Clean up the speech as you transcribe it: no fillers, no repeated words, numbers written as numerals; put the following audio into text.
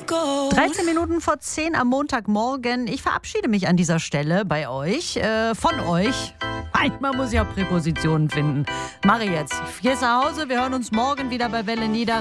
13 Minuten vor 10 am Montagmorgen. Ich verabschiede mich an dieser Stelle bei euch, von euch. Manchmal muss ich auch Präpositionen finden. Mache ich jetzt. Ich gehe nach Hause, wir hören uns morgen wieder bei Welle Nieder.